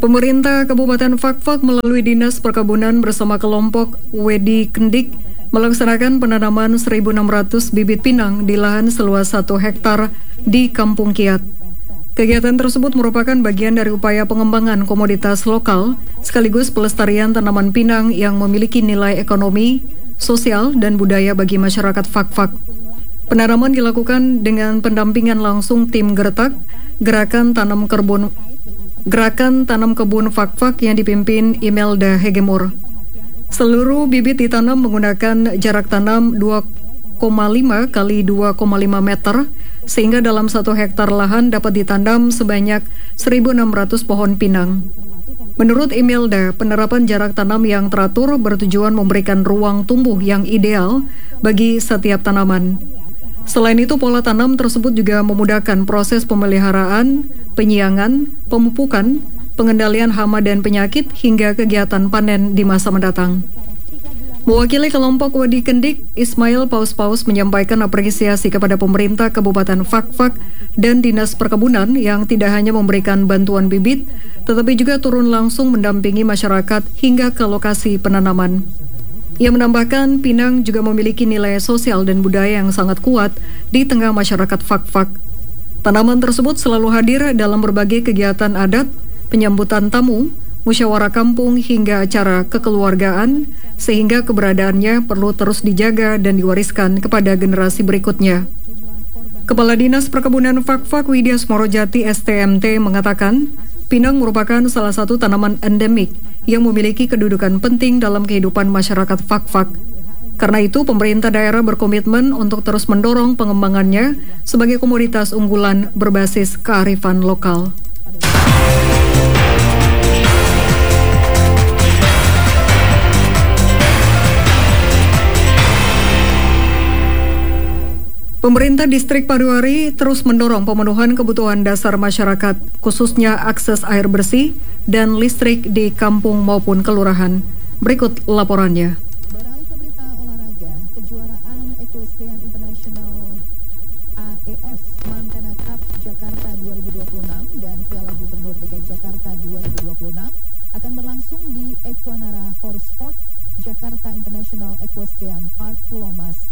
Pemerintah Kabupaten Fakfak melalui Dinas Perkebunan bersama kelompok Wedi Kendik melaksanakan penanaman 1.600 bibit pinang di lahan seluas 1 hektar di Kampung Kiat. Kegiatan tersebut merupakan bagian dari upaya pengembangan komoditas lokal sekaligus pelestarian tanaman pinang yang memiliki nilai ekonomi, sosial, dan budaya bagi masyarakat Fakfak. Penanaman dilakukan dengan pendampingan langsung tim Gertak, Gerakan Tanam Kebun Fakfak yang dipimpin Imelda Hegemur. Seluruh bibit ditanam menggunakan jarak tanam 2,5 kali 2,5 meter, sehingga dalam 1 hektar lahan dapat ditanam sebanyak 1.600 pohon pinang. Menurut Imelda, penerapan jarak tanam yang teratur bertujuan memberikan ruang tumbuh yang ideal bagi setiap tanaman. Selain itu, pola tanam tersebut juga memudahkan proses pemeliharaan, penyiangan, pemupukan, pengendalian hama dan penyakit, hingga kegiatan panen di masa mendatang. Mewakili kelompok Wedi Kendik, Ismail Paus menyampaikan apresiasi kepada pemerintah Kabupaten Fakfak dan Dinas Perkebunan yang tidak hanya memberikan bantuan bibit, tetapi juga turun langsung mendampingi masyarakat hingga ke lokasi penanaman. Ia menambahkan pinang juga memiliki nilai sosial dan budaya yang sangat kuat di tengah masyarakat Fakfak. Tanaman tersebut selalu hadir dalam berbagai kegiatan adat, penyambutan tamu, musyawarah kampung hingga acara kekeluargaan, sehingga keberadaannya perlu terus dijaga dan diwariskan kepada generasi berikutnya. Kepala Dinas Perkebunan Fakfak Widya Smorojati STMT mengatakan, pinang merupakan salah satu tanaman endemik yang memiliki kedudukan penting dalam kehidupan masyarakat Fakfak. Karena itu, pemerintah daerah berkomitmen untuk terus mendorong pengembangannya sebagai komoditas unggulan berbasis kearifan lokal. Pemerintah Distrik Pariwari terus mendorong pemenuhan kebutuhan dasar masyarakat, khususnya akses air bersih dan listrik di kampung maupun kelurahan. Berikut laporannya. Beralih ke berita olahraga, kejuaraan Equestrian International AEF Montana Cup Jakarta 2026 dan Piala Gubernur DKI Jakarta 2026 akan berlangsung di Equanara Horse Sport Jakarta International Equestrian Park Pulau Mas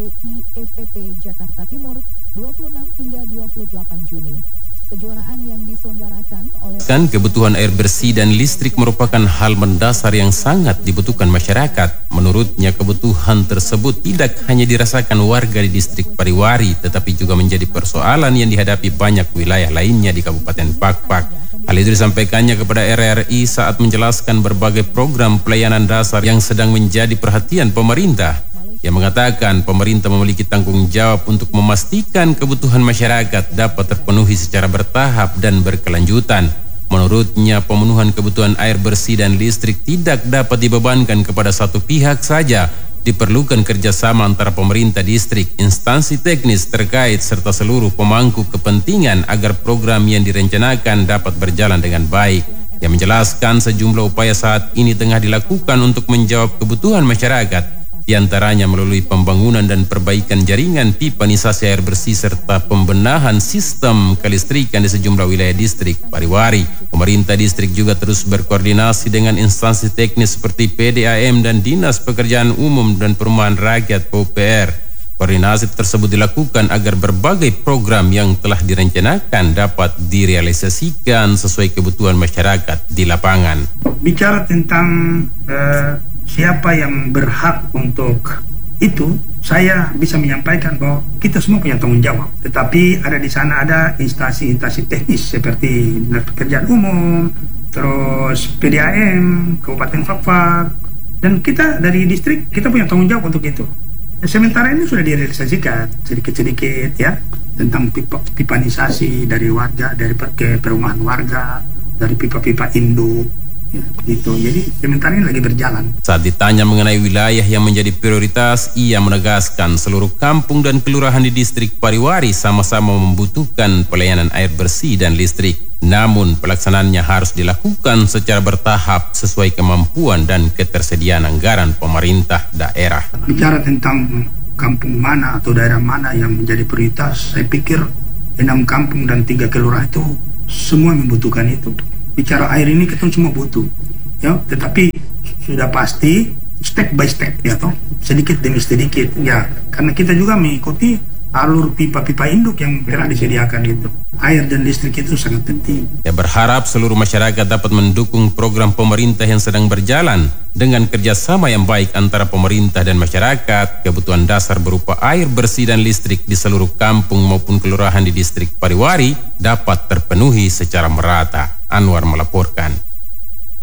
JIEPP Jakarta Timur 26 hingga 28 Juni. Kejuaraan yang diselenggarakan oleh kebutuhan air bersih dan listrik merupakan hal mendasar yang sangat dibutuhkan masyarakat. Menurutnya, kebutuhan tersebut tidak hanya dirasakan warga di Distrik Pariwari, tetapi juga menjadi persoalan yang dihadapi banyak wilayah lainnya di Kabupaten Fakfak. Hal itu disampaikannya kepada RRI saat menjelaskan berbagai program pelayanan dasar yang sedang menjadi perhatian pemerintah. Ia mengatakan pemerintah memiliki tanggung jawab untuk memastikan kebutuhan masyarakat dapat terpenuhi secara bertahap dan berkelanjutan. Menurutnya, pemenuhan kebutuhan air bersih dan listrik tidak dapat dibebankan kepada satu pihak saja. Diperlukan kerjasama antara pemerintah distrik, instansi teknis terkait, serta seluruh pemangku kepentingan agar program yang direncanakan dapat berjalan dengan baik. Ia menjelaskan sejumlah upaya saat ini tengah dilakukan untuk menjawab kebutuhan masyarakat, di antaranya melalui pembangunan dan perbaikan jaringan pipanisasi air bersih serta pembenahan sistem kelistrikan di sejumlah wilayah Distrik Pariwari. Pemerintah distrik juga terus berkoordinasi dengan instansi teknis seperti PDAM dan Dinas Pekerjaan Umum dan Perumahan Rakyat (PUPR). Koordinasi tersebut dilakukan agar berbagai program yang telah direncanakan dapat direalisasikan sesuai kebutuhan masyarakat di lapangan. Bicara tentang siapa yang berhak untuk itu, saya bisa menyampaikan bahwa kita semua punya tanggung jawab. Tetapi ada di sana ada instansi-instansi teknis seperti Dinas Pekerjaan Umum, terus PDAM, Kabupaten Fakfak, dan kita dari distrik kita punya tanggung jawab untuk itu. Sementara ini sudah direalisasikan sedikit-sedikit ya, tentang pipanisasi dari warga, dari perumahan warga, dari pipa-pipa induk. Ya, gitu. Jadi sementara ini lagi berjalan. Saat ditanya mengenai wilayah yang menjadi prioritas, ia menegaskan seluruh kampung dan kelurahan di Distrik Pariwari sama-sama membutuhkan pelayanan air bersih dan listrik. Namun pelaksanaannya harus dilakukan secara bertahap sesuai kemampuan dan ketersediaan anggaran pemerintah daerah. Bicara tentang kampung mana atau daerah mana yang menjadi prioritas, saya pikir 6 kampung dan 3 kelurahan itu semua membutuhkan itu. bicara air ini kita semua butuh, ya. Tetapi sudah pasti step by step, ya toh, sedikit demi sedikit, ya. Karena kita juga mengikuti alur pipa-pipa induk yang telah disediakan itu. Air dan listrik itu sangat penting. Dia berharap seluruh masyarakat dapat mendukung program pemerintah yang sedang berjalan dengan kerjasama yang baik antara pemerintah dan masyarakat. Kebutuhan dasar berupa air bersih dan listrik di seluruh kampung maupun kelurahan di distrik Pariwari dapat terpenuhi secara merata. Anwar melaporkan.